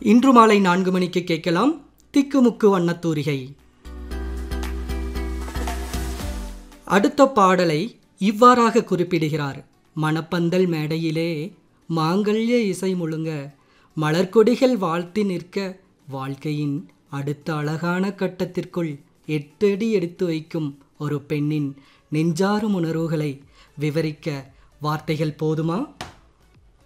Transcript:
இன்று மாலை 4 மணிக்கு கேட்கலாம் திக்குமுக்கு வண்ணத்தூரிகை. அடுத்த பாடலை இவ்வாறாக குறிப்பிடுகிறார். மணப்பந்தல் மேடையிலே மாங்கல்ய இசை முழுங்க, மலர்கொடிகள் வாழ்த்தி நிற்க, வாழ்க்கையின் அடுத்த அழகான கட்டத்திற்குள் 8 அடி எடுத்து வைக்கும் ஒரு பெண்ணின் நெஞ்சாரும் உணர்வுகளை விவரிக்க வார்த்தைகள் போதுமா?